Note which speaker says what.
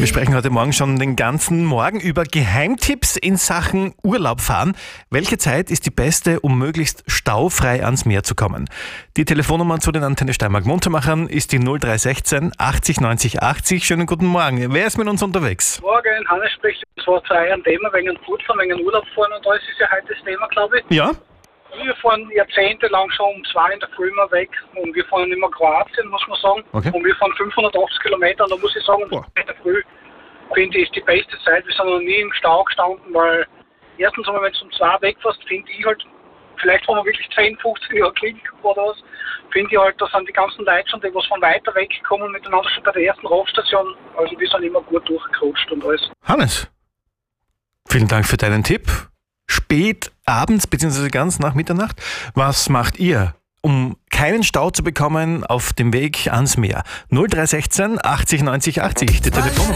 Speaker 1: Wir sprechen heute Morgen schon den ganzen Morgen über Geheimtipps in Sachen Urlaub fahren. Welche Zeit ist die beste, um möglichst staufrei ans Meer zu kommen? Die Telefonnummer zu den Antenne Steiermark Muntermachern ist die 0316 80 90 80. Schönen guten Morgen. Wer ist mit uns unterwegs?
Speaker 2: Morgen, Hannes spricht. Es war frei ein Thema wegen Foodfahren, wegen Urlaub fahren und alles ist ja heute das Thema, glaube ich.
Speaker 1: Ja?
Speaker 2: Wir fahren jahrzehntelang schon um 2 in der Früh immer weg und wir fahren immer Kroatien, muss man sagen.
Speaker 1: Okay.
Speaker 2: Und wir fahren 580 Kilometer und da muss ich sagen, um 2 in der Früh finde ich ist die beste Zeit. Wir sind noch nie im Stau gestanden, weil erstens einmal, wenn du um 2 wegfährst, finde ich halt, vielleicht wenn man wirklich 10, 15 Jahre klingt oder was, finde ich halt, da sind die ganzen Leute schon, die was von weiter weg kommen, miteinander schon bei der ersten Rafstation. Also wir sind immer gut durchgerutscht und alles.
Speaker 1: Hannes, vielen Dank für deinen Tipp. Spät abends bzw. ganz nach Mitternacht. Was macht ihr, um keinen Stau zu bekommen auf dem Weg ans Meer? 0316 80 90 80, die Telefonnummer.